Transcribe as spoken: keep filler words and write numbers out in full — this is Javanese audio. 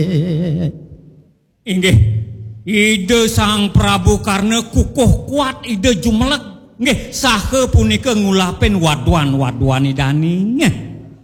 Inggih, ide Sang Prabu Karna kukuh kuat ide jumelek. Nggih, saha punika ngulapen waduan-waduan idani.